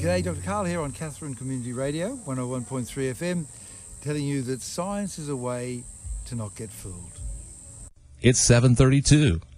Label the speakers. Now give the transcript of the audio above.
Speaker 1: G'day, Dr. Karl here on Katherine Community Radio, 101.3 FM, telling you that science is a way to not get fooled.
Speaker 2: It's 7:32.